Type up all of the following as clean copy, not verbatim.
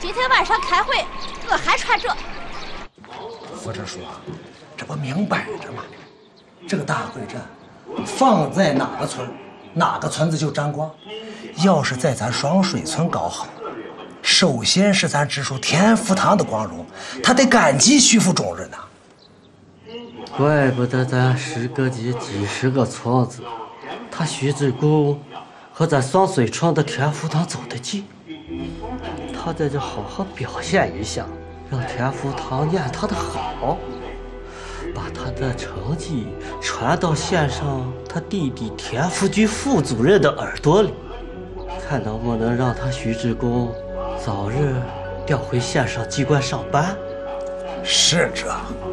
今天晚上开会，我还穿这。 副支书，这不明摆着吗？这个大会战放在哪个村，哪个村子就沾光。要是在咱双水村搞好，首先是咱直属田福堂的光荣，他得感激徐副主任呐。 怪不得咱10个级几十个村子，他徐志公和咱双水村的田福堂走得近。他在这好好表现一下，让田福堂念他的好，把他的成绩传到县上他弟弟田福军副主任的耳朵里，看能不能让他徐志公早日调回县上机关上班。 是这。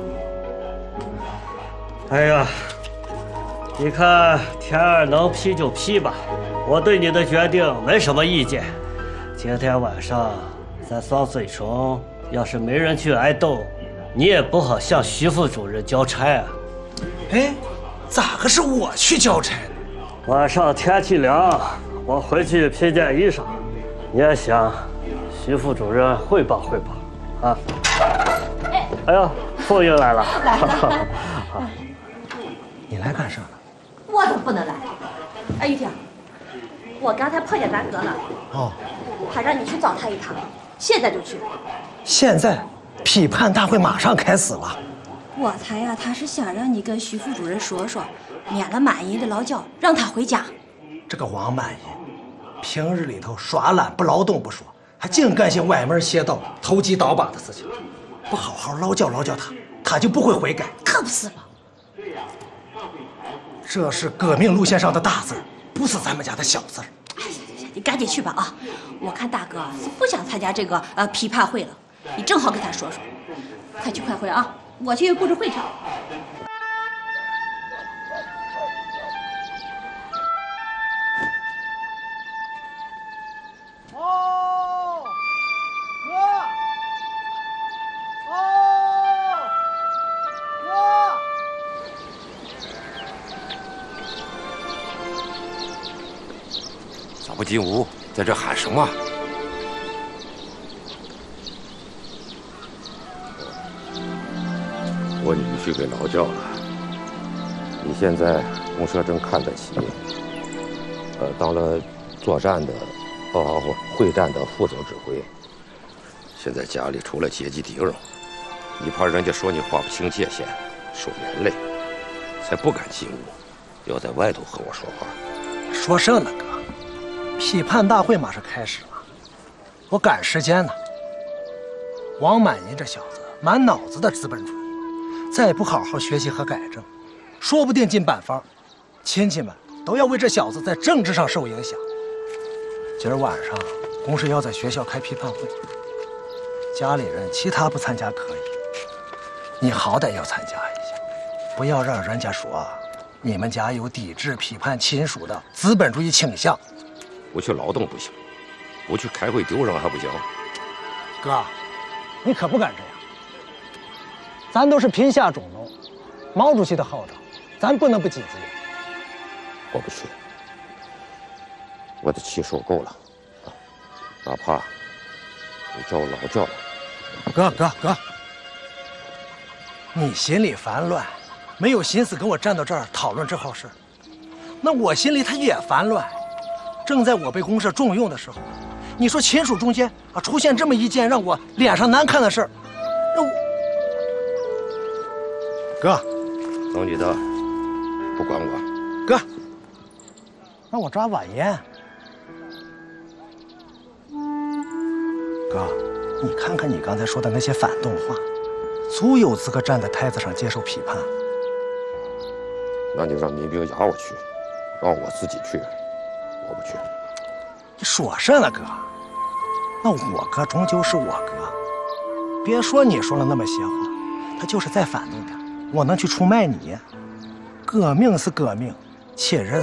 哎呀，你看田儿能批就批吧，我对你的决定没什么意见。今天晚上咱双水村要是没人去挨斗，你也不好向徐副主任交差啊。 哎，咋个是我去交差呢？ 晚上天气凉，我回去披件衣裳，你也想徐副主任汇报汇报啊。哎呀，凤英来了。 来了。 你来干啥呢？ 我怎么不能来？哎，玉婷，我刚才碰见咱哥了。 哦， 他让你去找他一趟，现在就去。 现在批判大会马上开始了。 我猜呀，他是想让你跟徐副主任说说，免了满银的劳教，让他回家。 这个王满银，平日里头耍懒不劳动不说，还净干些歪门邪道、投机倒把的事情。不好好劳教劳教他，他就不会悔改。 可不是嘛。 这是革命路线上的大字，不是咱们家的小字。 哎，行，你赶紧去吧啊！我看大哥是不想参加这个批判会了，你正好跟他说说。快去开会啊！我去布置会场。 哦，哥，哦，哥。 咋不进屋？在这喊什么？我女婿给劳教了。你现在公社正看得起，当了作战的，会战的副总指挥。现在家里除了阶级敌人，你怕人家说你划不清界限，受连累，才不敢进屋，要在外头和我说话。 说甚呢，哥？批判大会马上开始了，我赶时间呢。王满银这小子满脑子的资本主义，再不好好学习和改正，说不定进板房，亲戚们都要为这小子在政治上受影响。今儿晚上公社要在学校开批判会，家里人其他不参加可以，你好歹要参加一下，不要让人家说你们家有抵制批判亲属的资本主义倾向。 不去劳动不行，不去开会丢人还不行。 哥，你可不敢这样。咱都是贫下中农，毛主席的号召，咱不能不积极。 我不去，我的气受够了，哪怕你叫我劳教了。 哥，你心里烦乱，没有心思跟我站到这儿讨论这号事，那我心里他也烦乱。正在我被公社重用的时候，你说亲属中间出现这么一件让我脸上难看的事儿，那我哥， 等你的，不管我。 哥，让我抓晚烟。哥，你看看你刚才说的那些反动话，足有资格站在台子上接受批判。 那就让民兵押我去，让我自己去。我不去。 你说甚呢，哥？那我哥终究是我哥，别说你说了那么些话，他就是再反动点，我能去出卖你？革命是革命，且人